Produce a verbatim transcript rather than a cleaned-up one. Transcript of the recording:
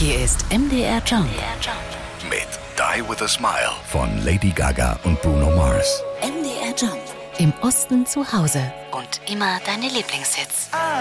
Hier ist M D R Jump. Mit Die With A Smile von Lady Gaga und Bruno Mars. M D R Jump. Im Osten zu Hause. Und immer deine Lieblingshits.